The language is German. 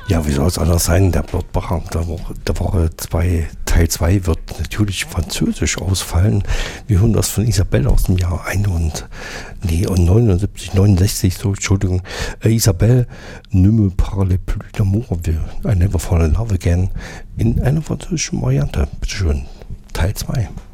Ja, wie soll es anders sein? Der Blottbacher, der Woche 2, Teil 2 wird natürlich französisch ausfallen. Wir hören das von Isabelle aus dem Jahr 69, so, Entschuldigung. Isabelle, ne me parle plus d'amour, I never fall in love again, in einer französischen Variante. Bitteschön, Teil 2.